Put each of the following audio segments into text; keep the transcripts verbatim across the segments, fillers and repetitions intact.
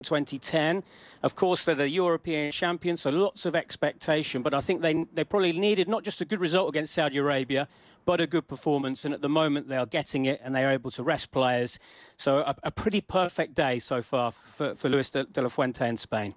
twenty ten. Of course, they're the European champions, so lots of expectation. But I think they they probably needed not just a good result against Saudi Arabia, but a good performance. And at the moment, they are getting it, and they are able to rest players. So a, a pretty perfect day so far for, for Luis de, de la Fuente in Spain.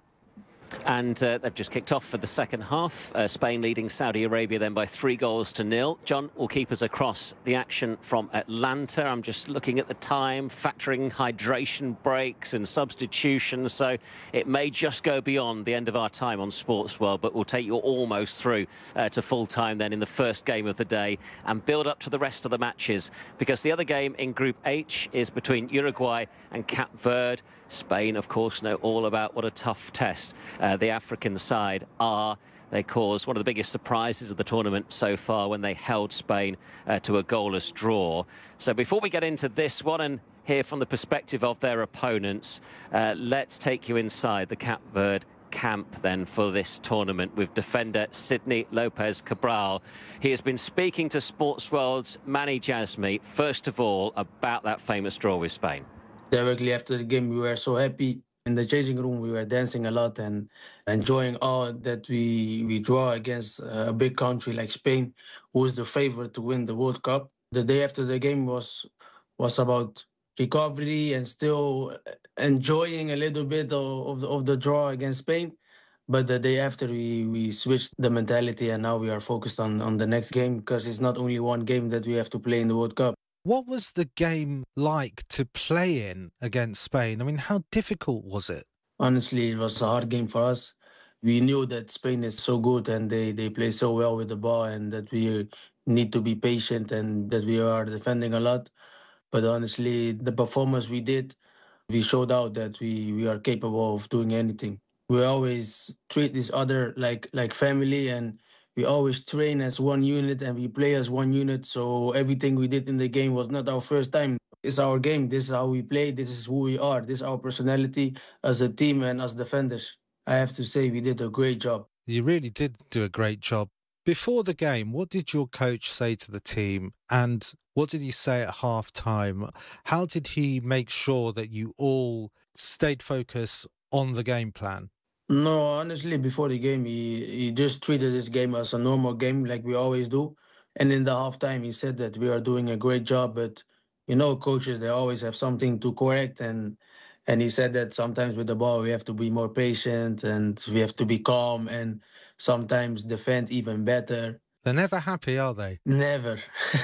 And uh, they've just kicked off for the second half. Uh, Spain leading Saudi Arabia then by three goals to nil. John will keep us across the action from Atlanta. I'm just looking at the time, factoring hydration breaks and substitutions. So it may just go beyond the end of our time on Sports World, but we'll take you almost through uh, to full time then in the first game of the day and build up to the rest of the matches, because the other game in Group H is between Uruguay and Cape Verde. Spain, of course, know all about what a tough test uh, the African side are. They caused one of the biggest surprises of the tournament so far when they held Spain uh, to a goalless draw. So before we get into this one and hear from the perspective of their opponents, uh, let's take you inside the Cape Verde camp then for this tournament with defender Sidney Lopez Cabral. He has been speaking to Sports World's Manny Jasmi, first of all, about that famous draw with Spain. Directly after the game, we were so happy. In the changing room, we were dancing a lot and enjoying all that we, we draw against a big country like Spain, who is the favorite to win the World Cup. The day after the game was was about recovery and still enjoying a little bit of, of, the, of the draw against Spain. But the day after, we, we switched the mentality, and now we are focused on, on the next game, because it's not only one game that we have to play in the World Cup. What was the game like to play in against Spain? I mean, how difficult was it? Honestly, it was a hard game for us. We knew that Spain is so good and they, they play so well with the ball, and that we need to be patient and that we are defending a lot. But honestly, the performance we did, we showed out that we, we are capable of doing anything. We always treat each other like, like family, and we always train as one unit and we play as one unit. So everything we did in the game was not our first time. It's our game. This is how we play. This is who we are. This is our personality as a team and as defenders. I have to say we did a great job. You really did do a great job. Before the game, what did your coach say to the team, and what did he say at half time? How did he make sure that you all stayed focused on the game plan? No, honestly, before the game, he, he just treated this game as a normal game like we always do. And in the halftime, he said that we are doing a great job. But, you know, coaches, they always have something to correct. And and he said that sometimes with the ball, we have to be more patient and we have to be calm and sometimes defend even better. They're never happy, are they? Never.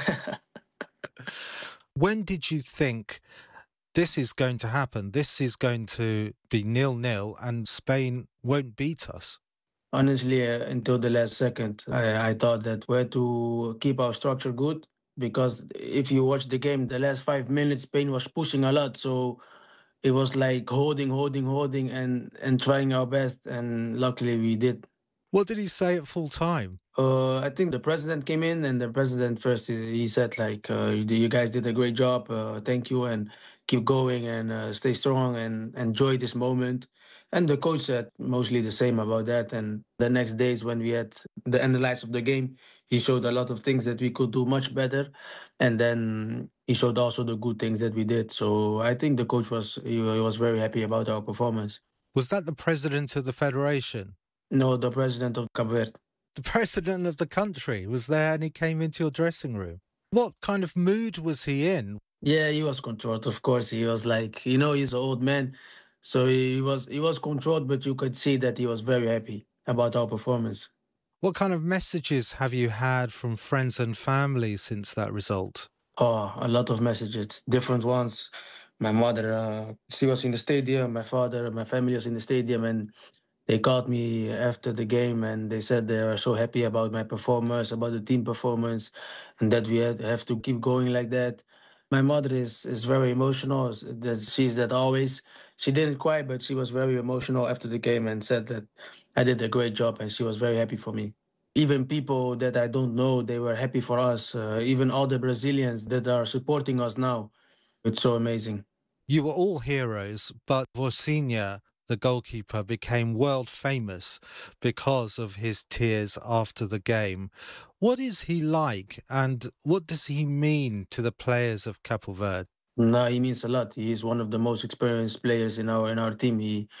When did you think this is going to happen? This is going to be nil-nil and Spain won't beat us? Honestly, uh, until the last second, I, I thought that we had to keep our structure good, because if you watch the game, the last five minutes, Spain was pushing a lot. So it was like holding, holding, holding and, and trying our best. And luckily we did. What did he say at full time? Uh, I think the president came in, and the president first, he, he said like, uh, you, you guys did a great job. Uh, thank you, and keep going and uh, stay strong and enjoy this moment. And the coach said mostly the same about that. And the next days when we had the analysis of the game, he showed a lot of things that we could do much better. And then he showed also the good things that we did. So I think the coach was, he, he was very happy about our performance. Was that the president of the federation? No, the president of Cape Verde. The president of the country was there, and he came into your dressing room. What kind of mood was he in? Yeah, he was controlled, of course. He was like, you know, he's an old man. So he was he was controlled, but you could see that he was very happy about our performance. What kind of messages have you had from friends and family since that result? Oh, a lot of messages, different ones. My mother, uh, she was in the stadium. My father, my family was in the stadium, and they called me after the game, and they said they are so happy about my performance, about the team performance, and that we had, have to keep going like that. My mother is, is very emotional. That she's that always. She didn't cry, but she was very emotional after the game and said that I did a great job, and she was very happy for me. Even people that I don't know, they were happy for us. Uh, even all the Brazilians that are supporting us now. It's so amazing. You were all heroes, but Vorsinha, the goalkeeper, became world famous because of his tears after the game. What is he like, and what does he mean to the players of Cape Verde? No, he means a lot. He is one of the most experienced players in our in our team. He